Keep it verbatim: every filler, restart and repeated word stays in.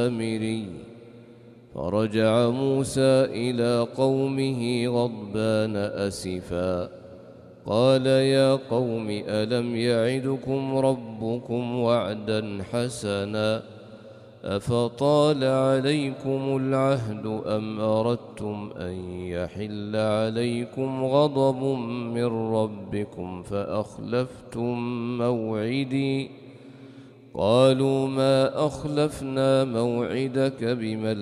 السامري. فرجع موسى إلى قومه غضبان أسفا قال يا قوم ألم يعدكم ربكم وعدا حسنا أفطال عليكم العهد أم أردتم أن يحل عليكم غضب من ربكم فأخلفتم موعدي قالوا ما أخلفنا موعدك بملكنا